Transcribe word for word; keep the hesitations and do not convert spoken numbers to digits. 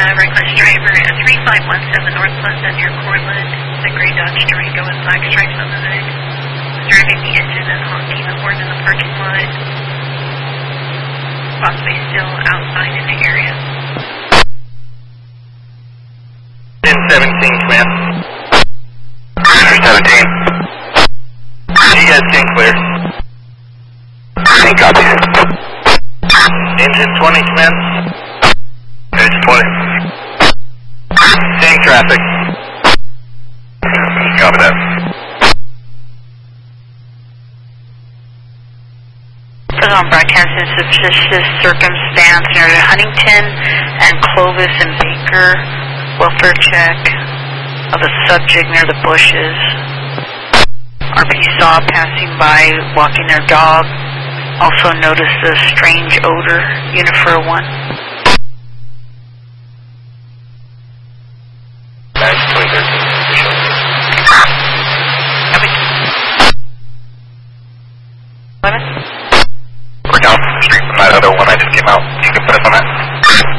five, reckless driver at three five one seven North Plaza near Cortland. The gray Dodge Durango with black stripes on the hood. Driving the engine and honking the horn in the parking lot. Possibly still outside in the area. ten seventeen, command. seventeen. G S ten clear. Copy. Engine twenty, command. Engine twenty. Seeing traffic. Copy that. On broadcast is suspicious circumstance near Huntington and Clovis and Baker. Welfare check of a subject near the bushes. R P saw passing by, walking their dog. Also noticed a strange odor. Unifor one. We're down from the street from that other one I just came out. You can put us on that.